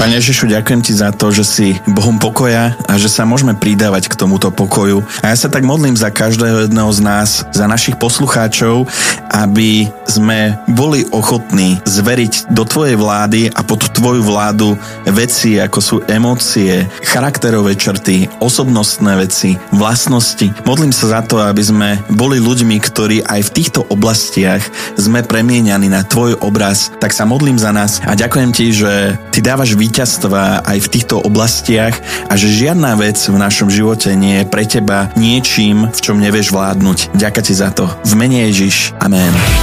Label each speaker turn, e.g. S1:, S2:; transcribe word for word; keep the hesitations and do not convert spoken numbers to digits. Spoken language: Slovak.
S1: Pane Ježišu, ďakujem ti za to, že si Bohom pokoja a že sa môžeme pridávať k tomuto pokoju. A ja sa tak modlím za každého jedného z nás, za našich poslucháčov, aby sme boli ochotní zveriť do tvojej vlády a pod tvoju vládu veci, ako sú emócie, charakterové črty, osobnostné veci, vlastnosti. Modlím sa za to, aby sme boli ľuďmi, ktorí aj v týchto oblastiach sme premieňaní na tvoj obraz. Tak sa modlím za nás a ďakujem ti, že ty dávaš víťazstva aj v týchto oblastiach a že žiadna vec v našom živote nie je pre teba niečím, v čom nevieš vládnuť. Ďakujem ti za to. V mene Ježiš. Amen.